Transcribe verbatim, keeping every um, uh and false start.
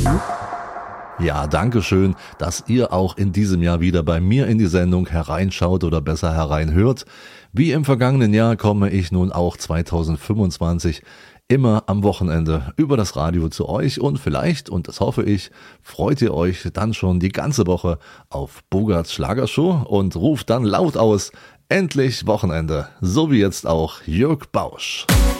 Ja, danke schön, dass ihr auch in diesem Jahr wieder bei mir in die Sendung hereinschaut oder besser hereinhört. Wie im vergangenen Jahr komme ich nun auch zweitausendfünfundzwanzig immer am Wochenende über das Radio zu euch und vielleicht, und das hoffe ich, freut ihr euch dann schon die ganze Woche auf Bogarts Schlagershow und ruft dann laut aus, endlich Wochenende, so wie jetzt auch Jörg Bausch.